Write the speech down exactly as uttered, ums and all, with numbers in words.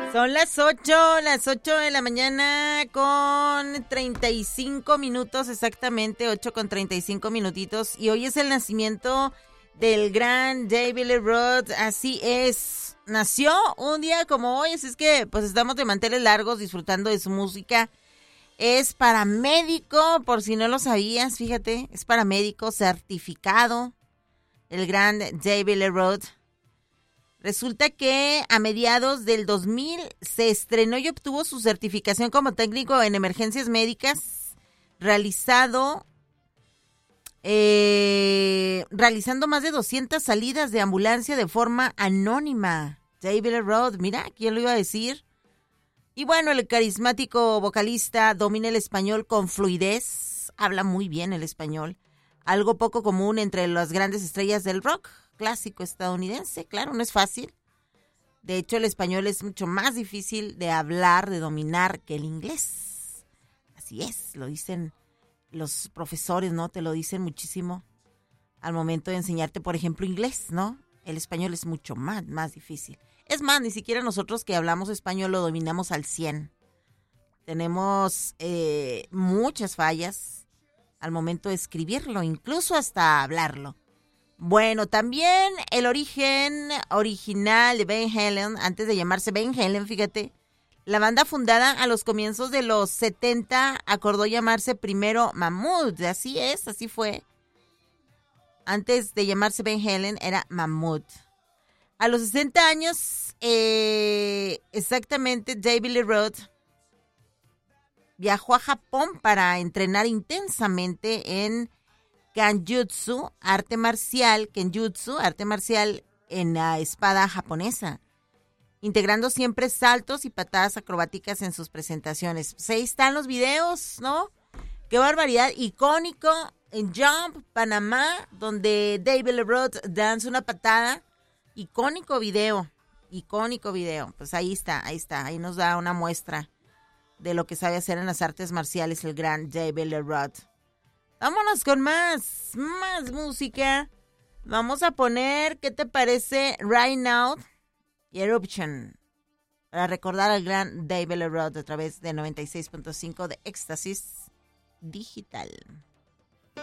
Son las ocho, las ocho de la mañana con treinta y cinco minutos exactamente, ocho con treinta y cinco minutitos. Y hoy es el nacimiento del gran David Lee Roth, así es. Nació un día como hoy, así es que pues estamos de manteles largos disfrutando de su música. Es paramédico, por si no lo sabías, fíjate, es paramédico certificado, el gran David Lee Roth. Resulta que a mediados del dos mil se estrenó y obtuvo su certificación como técnico en emergencias médicas, realizado, eh, realizando más de doscientas salidas de ambulancia de forma anónima. David Lee Roth, mira, ¿quién lo iba a decir? Y bueno, el carismático vocalista domina el español con fluidez, habla muy bien el español, algo poco común entre las grandes estrellas del rock clásico estadounidense. Claro, no es fácil. De hecho, el español es mucho más difícil de hablar, de dominar que el inglés. Así es, lo dicen los profesores, ¿no? Te lo dicen muchísimo al momento de enseñarte, por ejemplo, inglés, ¿no? El español es mucho más, más difícil. Es más, ni siquiera nosotros que hablamos español lo dominamos al cien. Tenemos eh, muchas fallas al momento de escribirlo, incluso hasta hablarlo. Bueno, también el origen original de Van Halen, antes de llamarse Van Halen, fíjate, la banda fundada a los comienzos de los setenta acordó llamarse primero Mammoth, así es, así fue. Antes de llamarse Van Halen era Mammoth. A los sesenta años, eh, exactamente, David Lee Roth viajó a Japón para entrenar intensamente en Kenjutsu, arte marcial, Kenjutsu, arte marcial en la espada japonesa, integrando siempre saltos y patadas acrobáticas en sus presentaciones. Pues ahí están los videos, ¿no? Qué barbaridad, icónico en Jump, Panamá, donde David Lee Roth danza una patada. Icónico video, icónico video. Pues ahí está, ahí está, ahí nos da una muestra de lo que sabe hacer en las artes marciales el gran David Lee Roth. Vámonos con más, más música. Vamos a poner, ¿qué te parece? Right Now y Eruption. Para recordar al gran David Lee Roth a través de noventa y seis punto cinco de Éxtasis Digital.